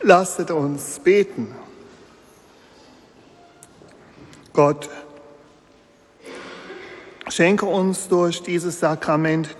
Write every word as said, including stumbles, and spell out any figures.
Lasset uns beten. Gott, schenke uns durch dieses Sakrament